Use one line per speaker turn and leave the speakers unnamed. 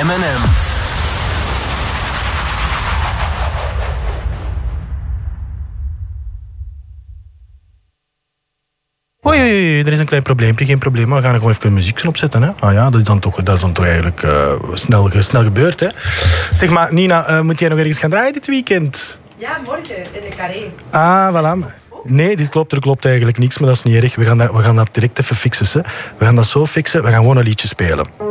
M&M.
Oei, er is een klein probleempje. Geen probleem, maar we gaan er gewoon even muziek opzetten. Hè? Ah ja, dat is dan toch eigenlijk snel gebeurd. Hè? Zeg maar, Nina, moet jij nog ergens gaan draaien dit weekend?
Ja, morgen in de Carré.
Ah, voilà. Nee, er klopt eigenlijk niks, maar dat is niet erg. We gaan dat direct even fixen. Hè? We gaan dat zo fixen, we gaan gewoon een liedje spelen.